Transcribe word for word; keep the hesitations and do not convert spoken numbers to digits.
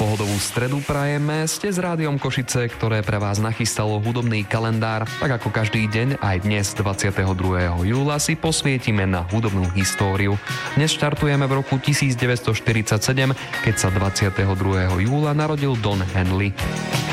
Pohodovú stredu prajeme, ste s Rádiom Košice, ktoré pre vás nachystalo hudobný kalendár. Tak ako každý deň, aj dnes dvadsiateho druhého júla si posvietime na hudobnú históriu. Dnes štartujeme v roku tisícdeväťstoštyridsaťsedem, keď sa dvadsiateho druhého júla narodil Don Henley.